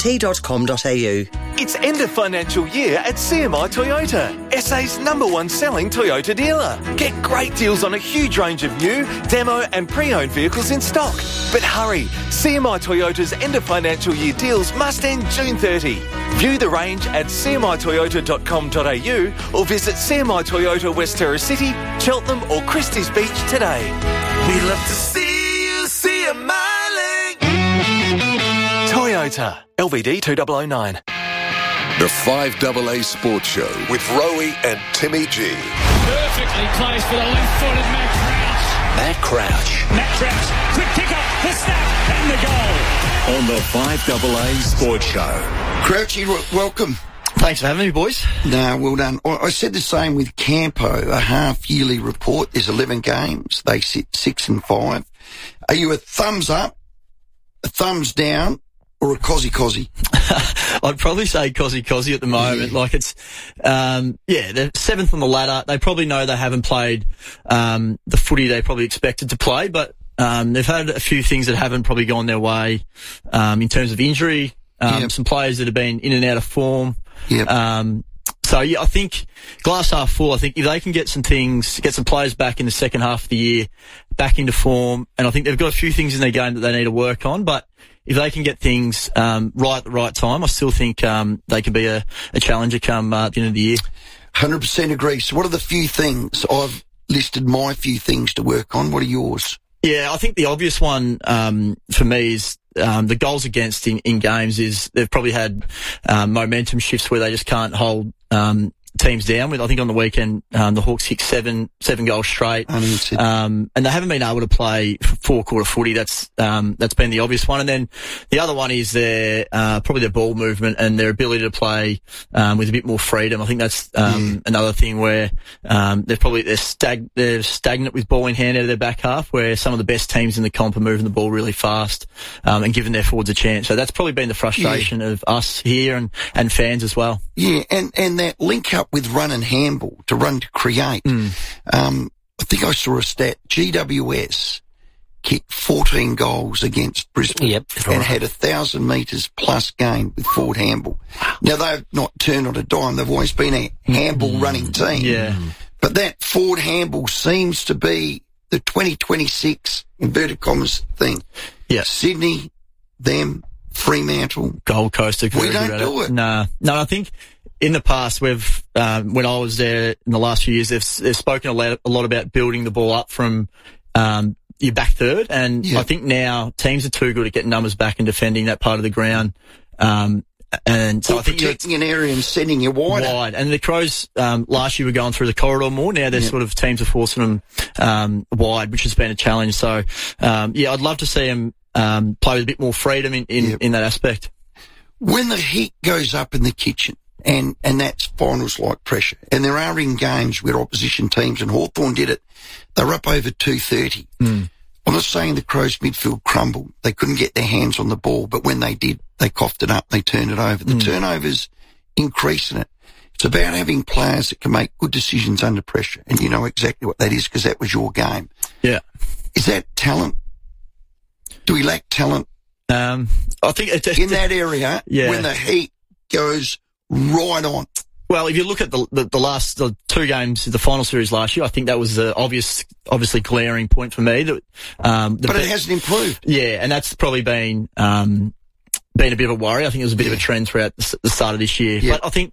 pht.com.au. It's end of financial year at CMI Toyota, SA's #1 selling Toyota dealer. Get great deals on a huge range of new, demo and pre-owned vehicles in stock. But hurry, CMI Toyota's end of financial year deals must end June 30. View the range at cmitoyota.com.au or visit CMI Toyota West Terrace City, Cheltenham or Christie's Beach today. We'd love to see you CMI-ling. Toyota, LVD 2009. The 5AA Sports Show with Rowie and Timmy G. Perfectly placed for the left-footed Matt Crouch. Matt Crouch, quick kick-up, the snap, and the goal. On the 5AA Sports Show. Crouchy, welcome. Thanks for having me, boys. No, well done. I said the same with Campo, a half-yearly report. There's 11 games. They sit 6 and 5. Are you a thumbs up, a thumbs down, or a Cozzy? I'd probably say Cozzy at the moment. Like it's, they're seventh on the ladder. They probably know they haven't played the footy they probably expected to play, but they've had a few things that haven't probably gone their way in terms of injury. Some players that have been in and out of form. So I think glass half full. I think if they can get some players back in the second half of the year, back into form, and I think they've got a few things in their game that they need to work on. But if they can get things right at the right time, I still think they can be a challenger come the end of the year. 100% agree. So what are the few things? I've listed my few things to work on. What are yours? Yeah, I think the obvious one for me is the goals against in games is they've probably had momentum shifts where they just can't hold teams down. I think on the weekend the Hawks kicked seven goals straight, and they haven't been able to play four-quarter footy. That's been the obvious one. And then the other one is probably their ball movement and their ability to play with a bit more freedom. I think that's another thing where they're stagnant with ball in hand out of their back half, where some of the best teams in the comp are moving the ball really fast and giving their forwards a chance. So that's probably been the frustration of us here and fans as well. Yeah, and that link up with run and handball, to run to create. I think I saw a stat, GWS kicked 14 goals against Brisbane and had 1,000 metres plus gain with forward handball. Now, they've not turned on a dime. They've always been a handball running team. Yeah. But that forward handball seems to be the 2026 inverted commas thing. Yeah. Sydney, them, Fremantle. Gold Coast. We don't do it. No, I think in the past we've, when I was there in the last few years, they've spoken a lot about building the ball up from, your back third. And I think now teams are too good at getting numbers back and defending that part of the ground. And so I think protecting an area and sending you wide. And the Crows, last year were going through the corridor more. Now they're sort of teams are forcing them, wide, which has been a challenge. So, I'd love to see them, play with a bit more freedom in that aspect. When the heat goes up in the kitchen, and that's finals like pressure, and there are in games where opposition teams, and Hawthorn did it, they were up over 230. I'm not saying the Crows midfield crumbled. They couldn't get their hands on the ball, but when they did, they coughed it up, they turned it over. The turnovers increase in it. It's about having players that can make good decisions under pressure, and you know exactly what that is because that was your game. Yeah. Is that talent? Do we lack talent? I think in that area, when the heat goes right on. Well, if you look at the two games, the final series last year, I think that was the obviously glaring point for me. But it hasn't improved. Yeah, and that's probably been a bit of a worry. I think it was a bit of a trend throughout the start of this year. But I think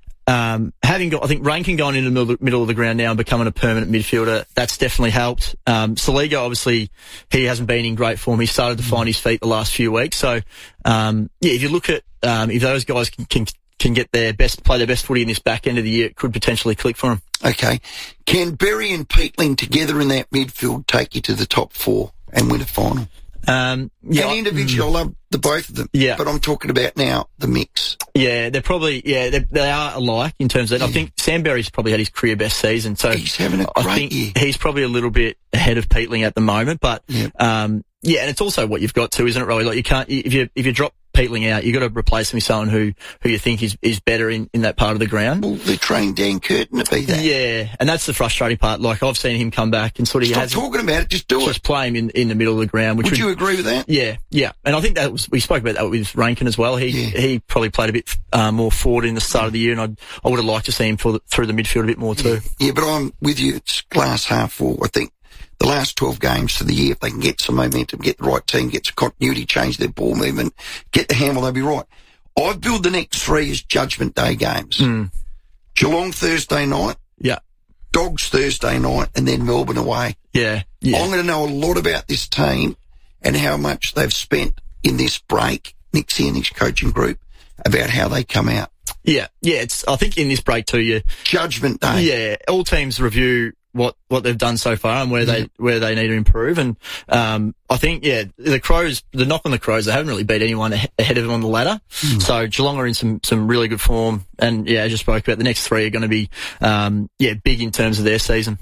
I think Rankin going into the middle of the ground now and becoming a permanent midfielder, that's definitely helped. Saligo, obviously, he hasn't been in great form. He started to find his feet the last few weeks. So, if you look at if those guys can get play their best footy in this back end of the year, it could potentially click for them. Okay. Can Berry and Peatling together in that midfield take you to the top four and win a final? And individually, I love the both of them. Yeah. But I'm talking about now the mix. Yeah, they're probably, they are alike in terms of, I think Sam Berry's probably had his career best season. So he's having a great year. He's probably a little bit ahead of Peatling at the moment, but, and it's also what you've got to, isn't it, Rowie? Like you can't, if you drop Peatling out, you've got to replace him with someone who you think is better in that part of the ground. Well, they're training Dan Curtin to be that. Yeah, and that's the frustrating part. Like, I've seen him come back and sort of... Stop talking about it, just do it. Just play him in the middle of the ground. Would you agree with that? Yeah. And I think we spoke about that with Rankin as well. He probably played a bit more forward in the start of the year, and I would have liked to see him through the midfield a bit more too. Yeah, but I'm with you. It's glass half full. I think the last 12 games for the year, if they can get some momentum, get the right team, get some continuity, change their ball movement, get the handle, they'll be right. I've built the next three as Judgment Day games. Geelong Thursday night. Yeah. Dogs Thursday night, and then Melbourne away. Yeah. I'm going to know a lot about this team and how much they've spent in this break, Nick Sienig's coaching group, about how they come out. Yeah. I think in this break too, Judgment Day. Yeah. All teams review what they've done so far and where they need to improve. And I think the Crows, the knock on the Crows, they haven't really beat anyone ahead of them on the ladder. So Geelong are in some really good form, and as you spoke about, the next three are going to be big in terms of their season.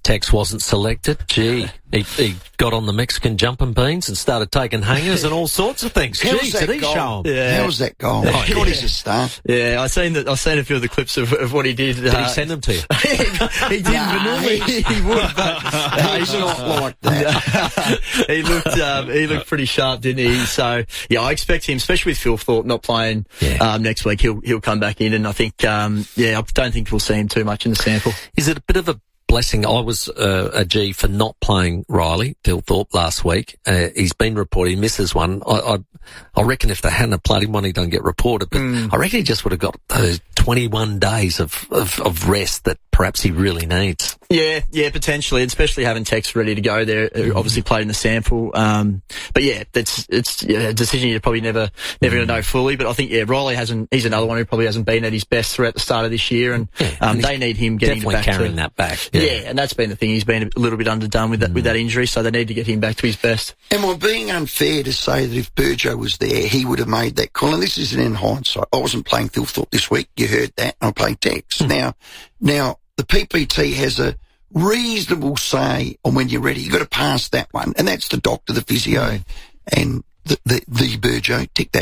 Tex wasn't selected. Gee, he got on the Mexican jumping beans and started taking hangers and all sorts of things. How Gee, was that did he goal? show him? Yeah. How was that goal? God, he's a star. Yeah, I've seen a few of the clips of what he did. Did he send them to you? He didn't, but normally he would. But he's not like that. He looked pretty sharp, didn't he? So yeah, I expect him, especially with Phil Thorpe not playing next week. He'll come back in, and I think I don't think we'll see him too much in the sample. Is it a bit of a blessing? I was a G for not playing Riley, Phil Thorpe, last week. He's been reported. He misses one. I reckon if they hadn't have played him one, he don't get reported. But I reckon he just would have got those 21 days of rest that perhaps he really needs. Yeah, potentially, especially having Tex ready to go there. Obviously played in the sample. But yeah, it's a decision you're probably never going to know fully. But I think, Riley he's another one who probably hasn't been at his best throughout the start of this year. And they need him getting definitely back carrying that back. Yeah, and that's been the thing. He's been a little bit underdone with that injury, so they need to get him back to his best. Am I being unfair to say that if Burjo was there, he would have made that call? And this isn't in hindsight. I wasn't playing Phil Thorpe this week. You heard that. I'm playing Tex. Now, the PPT has a reasonable say on when you're ready. You've got to pass that one, and that's the doctor, the physio, and the Burjo. Tick that